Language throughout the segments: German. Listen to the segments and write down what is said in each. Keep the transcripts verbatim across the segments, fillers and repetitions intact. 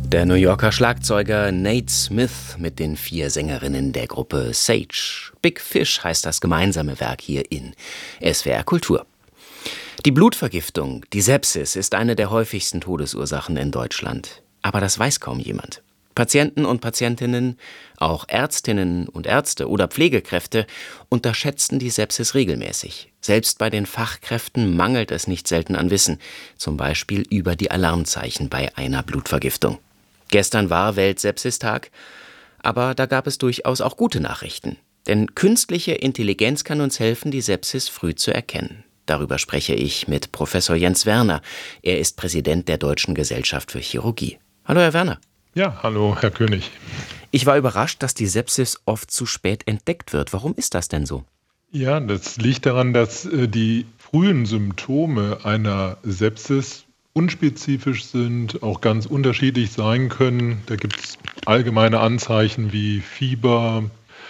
Der New Yorker Schlagzeuger Nate Smith mit den vier Sängerinnen der Gruppe Sage. Big Fish heißt das gemeinsame Werk hier in S W R Kultur. Die Blutvergiftung, die Sepsis, ist eine der häufigsten Todesursachen in Deutschland. Aber das weiß kaum jemand. Patienten und Patientinnen, auch Ärztinnen und Ärzte oder Pflegekräfte unterschätzen die Sepsis regelmäßig. Selbst bei den Fachkräften mangelt es nicht selten an Wissen, zum Beispiel über die Alarmzeichen bei einer Blutvergiftung. Gestern war Weltsepsistag, aber da gab es durchaus auch gute Nachrichten. Denn künstliche Intelligenz kann uns helfen, die Sepsis früh zu erkennen. Darüber spreche ich mit Professor Jens Werner. Er ist Präsident der Deutschen Gesellschaft für Chirurgie. Hallo, Herr Werner. Ja, hallo, Herr König. Ich war überrascht, dass die Sepsis oft zu spät entdeckt wird. Warum ist das denn so? Ja, das liegt daran, dass äh, die frühen Symptome einer Sepsis unspezifisch sind, auch ganz unterschiedlich sein können. Da gibt es allgemeine Anzeichen wie Fieber,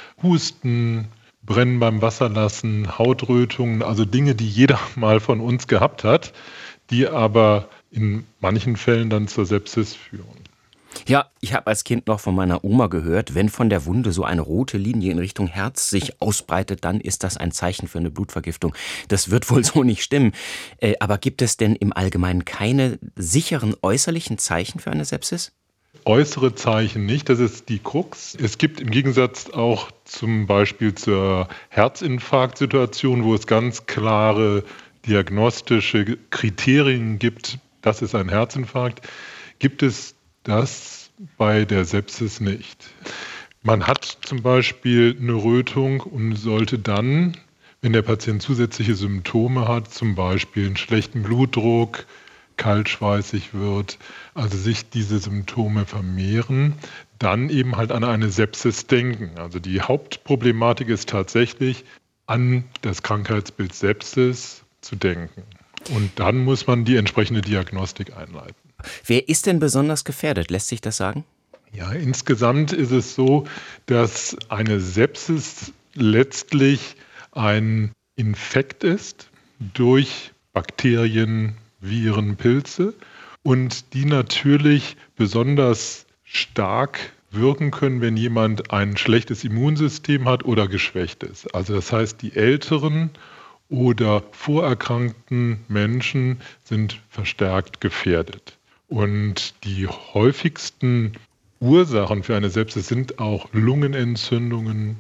Husten, Brennen beim Wasserlassen, Hautrötungen, also Dinge, die jeder mal von uns gehabt hat, die aber in manchen Fällen dann zur Sepsis führen. Ja, ich habe als Kind noch von meiner Oma gehört, wenn von der Wunde so eine rote Linie in Richtung Herz sich ausbreitet, dann ist das ein Zeichen für eine Blutvergiftung. Das wird wohl so nicht stimmen. Äh, aber gibt es denn im Allgemeinen keine sicheren äußerlichen Zeichen für eine Sepsis? Äußere Zeichen nicht, das ist die Krux. Es gibt im Gegensatz auch zum Beispiel zur Herzinfarktsituation, wo es ganz klare diagnostische Kriterien gibt, das ist ein Herzinfarkt, gibt es das bei der Sepsis nicht. Man hat zum Beispiel eine Rötung und sollte dann, wenn der Patient zusätzliche Symptome hat, zum Beispiel einen schlechten Blutdruck, kaltschweißig wird, also sich diese Symptome vermehren, dann eben halt an eine Sepsis denken. Also die Hauptproblematik ist tatsächlich, an das Krankheitsbild Sepsis zu denken. Und dann muss man die entsprechende Diagnostik einleiten. Wer ist denn besonders gefährdet? Lässt sich das sagen? Ja, insgesamt ist es so, dass eine Sepsis letztlich ein Infekt ist durch Bakterien, Viren, Pilze und die natürlich besonders stark wirken können, wenn jemand ein schlechtes Immunsystem hat oder geschwächt ist. Also das heißt, die älteren oder vorerkrankten Menschen sind verstärkt gefährdet. Und die häufigsten Ursachen für eine Sepsis sind auch Lungenentzündungen,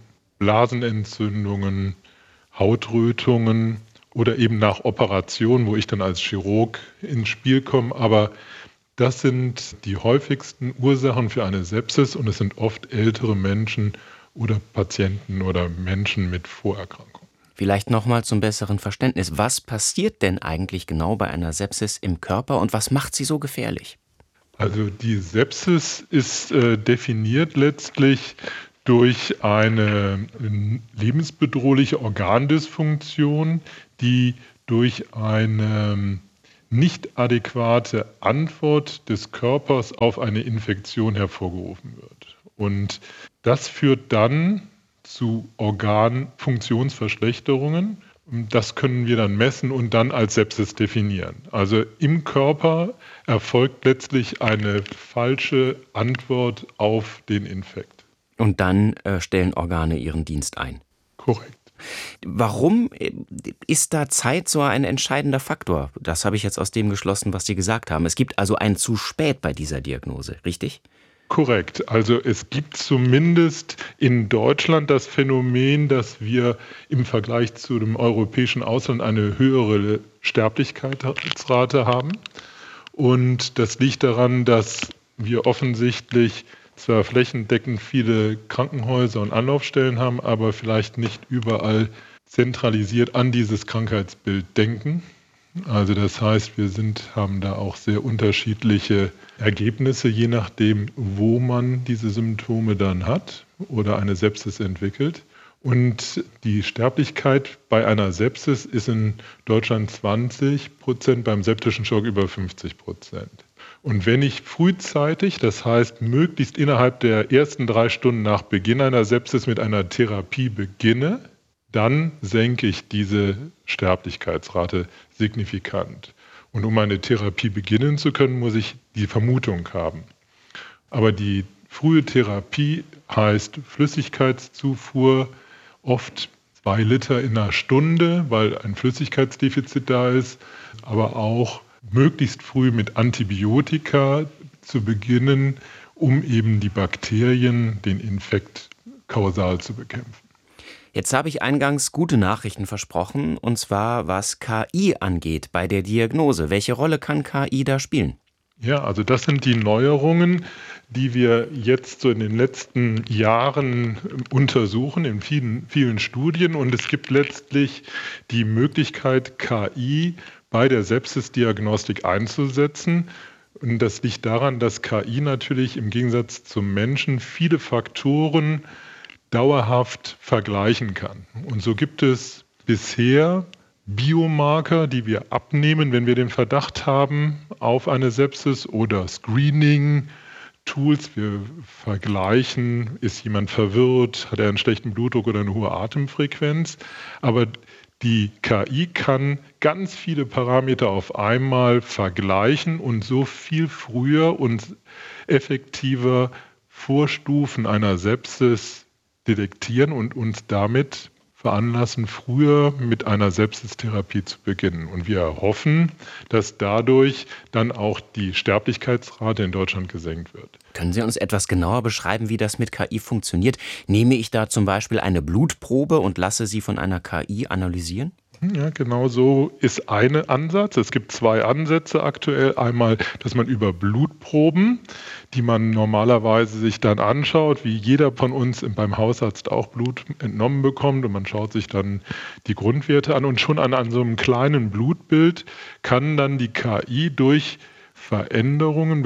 Blasenentzündungen, Hautrötungen oder eben nach Operationen, wo ich dann als Chirurg ins Spiel komme. Aber das sind die häufigsten Ursachen für eine Sepsis und es sind oft ältere Menschen oder Patienten oder Menschen mit Vorerkrankungen. Vielleicht nochmal zum besseren Verständnis. Was passiert denn eigentlich genau bei einer Sepsis im Körper und was macht sie so gefährlich? Also die Sepsis ist äh, definiert letztlich durch eine lebensbedrohliche Organdysfunktion, die durch eine nicht adäquate Antwort des Körpers auf eine Infektion hervorgerufen wird. Und das führt dann zu Organfunktionsverschlechterungen. Das können wir dann messen und dann als Sepsis definieren. Also im Körper erfolgt letztlich eine falsche Antwort auf den Infekt. Und dann äh, stellen Organe ihren Dienst ein. Korrekt. Warum ist da Zeit so ein entscheidender Faktor? Das habe ich jetzt aus dem geschlossen, was Sie gesagt haben. Es gibt also ein zu spät bei dieser Diagnose, richtig? Korrekt. Also es gibt zumindest in Deutschland das Phänomen, dass wir im Vergleich zu dem europäischen Ausland eine höhere Sterblichkeitsrate haben. Und das liegt daran, dass wir offensichtlich zwar flächendeckend viele Krankenhäuser und Anlaufstellen haben, aber vielleicht nicht überall zentralisiert an dieses Krankheitsbild denken. Also das heißt, wir sind, haben da auch sehr unterschiedliche Ergebnisse, je nachdem, wo man diese Symptome dann hat oder eine Sepsis entwickelt. Und die Sterblichkeit bei einer Sepsis ist in Deutschland zwanzig Prozent, beim septischen Schock über fünfzig Prozent. Und wenn ich frühzeitig, das heißt möglichst innerhalb der ersten drei Stunden nach Beginn einer Sepsis mit einer Therapie beginne, dann senke ich diese Sterblichkeitsrate signifikant. Und um eine Therapie beginnen zu können, muss ich die Vermutung haben. Aber die frühe Therapie heißt Flüssigkeitszufuhr, oft zwei Liter in einer Stunde, weil ein Flüssigkeitsdefizit da ist, aber auch möglichst früh mit Antibiotika zu beginnen, um eben die Bakterien, den Infekt kausal zu bekämpfen. Jetzt habe ich eingangs gute Nachrichten versprochen, und zwar was K I angeht bei der Diagnose. Welche Rolle kann K I da spielen? Ja, also das sind die Neuerungen, die wir jetzt so in den letzten Jahren untersuchen in vielen, vielen Studien. Und es gibt letztlich die Möglichkeit, K I bei der Sepsisdiagnostik einzusetzen. Und das liegt daran, dass K I natürlich im Gegensatz zum Menschen viele Faktoren dauerhaft vergleichen kann. Und so gibt es bisher Biomarker, die wir abnehmen, wenn wir den Verdacht haben auf eine Sepsis, oder Screening-Tools. Wir vergleichen, ist jemand verwirrt, hat er einen schlechten Blutdruck oder eine hohe Atemfrequenz. Aber die K I kann ganz viele Parameter auf einmal vergleichen und so viel früher und effektiver Vorstufen einer Sepsis detektieren und uns damit veranlassen, früher mit einer Sepsistherapie zu beginnen. Und wir hoffen, dass dadurch dann auch die Sterblichkeitsrate in Deutschland gesenkt wird. Können Sie uns etwas genauer beschreiben, wie das mit K I funktioniert? Nehme ich da zum Beispiel eine Blutprobe und lasse sie von einer K I analysieren? Ja, genau so ist ein Ansatz. Es gibt zwei Ansätze aktuell. Einmal, dass man über Blutproben, die man normalerweise sich dann anschaut, wie jeder von uns beim Hausarzt auch Blut entnommen bekommt, und man schaut sich dann die Grundwerte an, und schon an, an so einem kleinen Blutbild kann dann die K I durch Veränderungen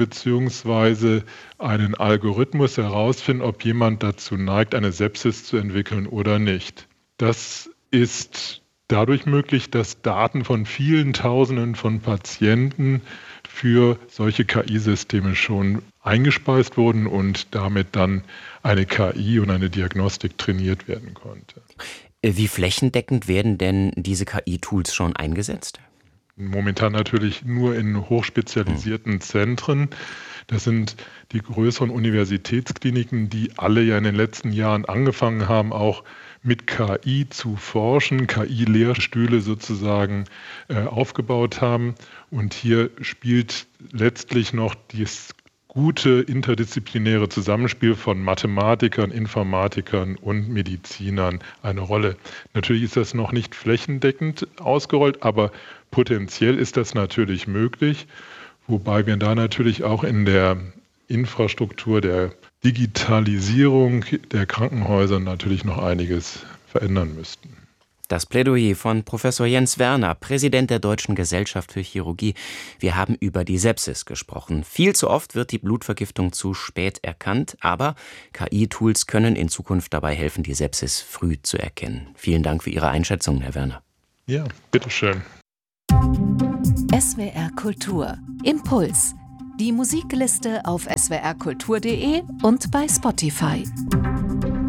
bzw. einen Algorithmus herausfinden, ob jemand dazu neigt, eine Sepsis zu entwickeln oder nicht. Das ist dadurch möglich, dass Daten von vielen Tausenden von Patienten für solche K I-Systeme schon eingespeist wurden und damit dann eine K I und eine Diagnostik trainiert werden konnte. Wie flächendeckend werden denn diese K I-Tools schon eingesetzt? Momentan natürlich nur in hochspezialisierten Zentren. Das sind die größeren Universitätskliniken, die alle ja in den letzten Jahren angefangen haben, auch mit K I zu forschen, K I-Lehrstühle sozusagen äh, aufgebaut haben. Und hier spielt letztlich noch das gute interdisziplinäre Zusammenspiel von Mathematikern, Informatikern und Medizinern eine Rolle. Natürlich ist das noch nicht flächendeckend ausgerollt, aber potenziell ist das natürlich möglich, wobei wir da natürlich auch in der Infrastruktur der Digitalisierung der Krankenhäuser natürlich noch einiges verändern müssten. Das Plädoyer von Professor Jens Werner, Präsident der Deutschen Gesellschaft für Chirurgie. Wir haben über die Sepsis gesprochen. Viel zu oft wird die Blutvergiftung zu spät erkannt, aber K I-Tools können in Zukunft dabei helfen, die Sepsis früh zu erkennen. Vielen Dank für Ihre Einschätzung, Herr Werner. Ja, bitteschön. S W R Kultur. Impuls. Die Musikliste auf s w r kultur punkt de und bei Spotify.